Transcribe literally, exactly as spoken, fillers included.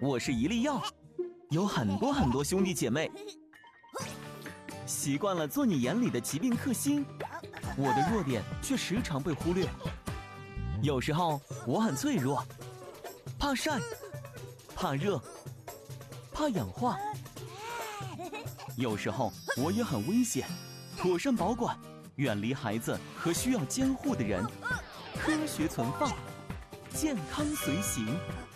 我是一粒药，有很多很多兄弟姐妹。习惯了做你眼里的疾病克星，我的弱点却时常被忽略。有时候我很脆弱，怕晒，怕热，怕氧化。有时候我也很危险，妥善保管，远离孩子和需要监护的人，科学存放，健康随行。